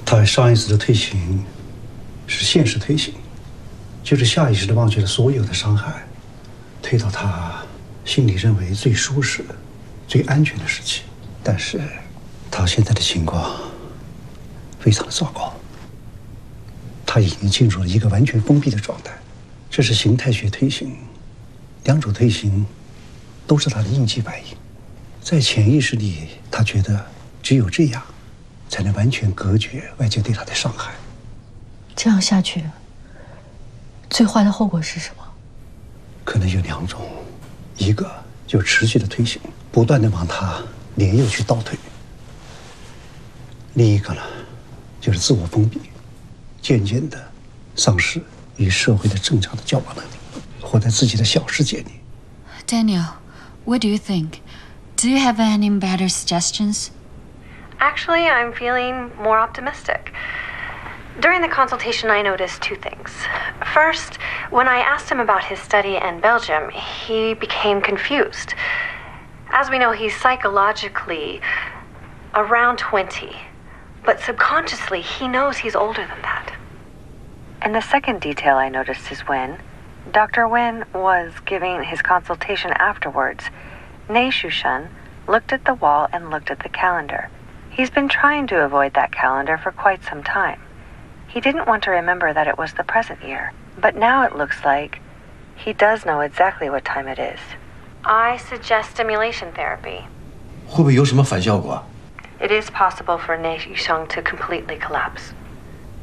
他上一次的退行是现实退行，就是下意识地忘记了所有的伤害，退到他心里认为最舒适、最安全的时期。但是，他现在的情况非常的糟糕，他已经进入了一个完全封闭的状态。这是形态学退行，两种退行都是他的应激反应。在潜意识里，他觉得只有这样，才能完全隔绝外界对他的伤害。 这样下去，最坏的后果是什么？ 可能有两种，一个就持续的退行，不断的往他连又去倒退；另一个呢，就是自我封闭，渐渐的丧失与社会的正常的交往能力，活在自己的小世界里。 Daniel, what do you think? Do you have any better suggestions? Actually, I'm feeling more optimistic. During the consultation, I noticed two things. First, when I asked him about his study in Belgium, he became confused. As we know, he's psychologically around 20, but subconsciously, he knows he's older than that. And the second detail I noticed is when Dr. Wen was giving his consultation afterwards, Nei Shushan looked at the wall and looked at the calendar. He's been trying to avoid that calendar for quite some time. He didn't want to remember that it was the present year, but now it looks like he does know exactly what time it is. I suggest stimulation therapy. 会不会有什么反效果？ It is possible for Nei Shushan to completely collapse.